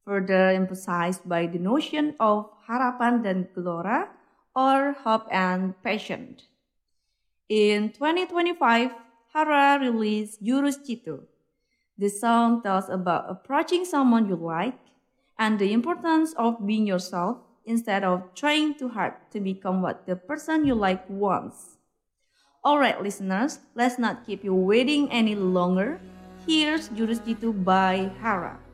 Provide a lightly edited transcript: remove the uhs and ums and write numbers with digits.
further emphasized by the notion of harapan dan gelora, or hope and passion. In 2025, Hara released Jurus Citu. The song tells about approaching someone you like and the importance of being yourself instead of trying too hard to become what the person you like wants. Alright, listeners, let's not keep you waiting any longer. Here's Jurus Citu by Hara.